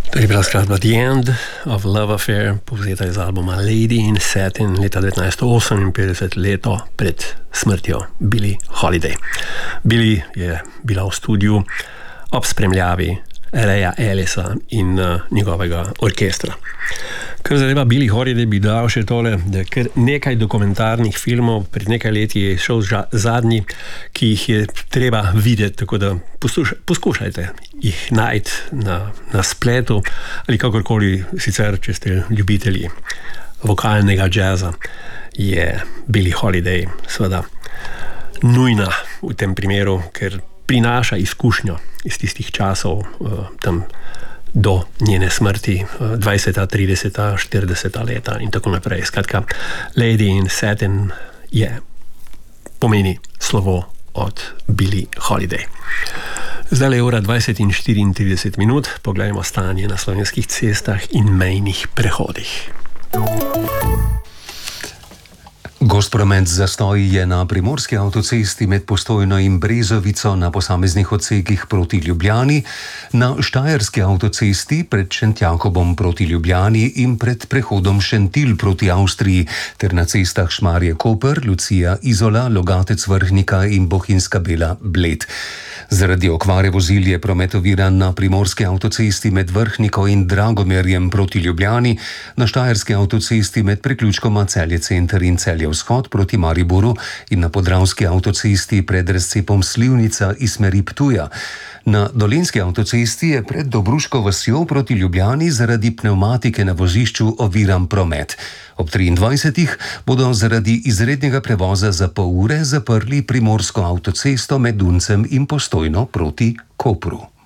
To je bila skladba The End of Love Affair, povzeta iz albuma Lady in Satin leta 1958, leto pred smrtjo Billie Holiday. Billie je bila v studiu ob spremljavi Raya Ellisa in njegovega orkestra. Kar zadeva Billie Holiday, bi dal še tole, da kar nekaj dokumentarnih filmov, pred nekaj leti je šel zadnji, ki jih je treba videti, tako da poskušajte jih najti na spletu ali kakorkoli sicer, če ste ljubitelji vokalnega džaza, je Billie Holiday seveda nujna v tem primeru, ker prinaša izkušnjo iz tistih časov tam do njene smrti, 20., 30., 40. leta in tako naprej. Skratka, Lady in Satin pomeni slovo od Billie Holiday. Zdaj je ura 20 in 34 minut, pogledajmo stanje na slovenskih cestah in mejnih prehodih. Gost promet zastoji je na primorski avtocesti med Postojno in Brezovico na posameznih odsekih proti Ljubljani, na štajerski avtocesti pred Šentjakobom proti Ljubljani in pred prehodom Šentilj proti Avstriji ter na cestah Šmarje-Koper, Lucija-Izola, Logatec-Vrhnika in Bohinjska Bela-Bled. Zaradi okvare vozil je promet oviran na primorski avtocesti med Vrhniko in Dragomerjem proti Ljubljani, na štajerski avtocesti med priključkoma Celje Center in Celje Vzhod proti Mariboru in na podravski avtocesti pred razcepom Slivnica iz smeri Ptuja. Na dolenjski avtocesti je pred Dobruško vasjo proti Ljubljani zaradi pnevmatike na vozišču oviran promet. Ob 23. bodo zaradi izrednega prevoza za pol ure zaprli primorsko avtocesto med Duncem in Postojno proti Kopru.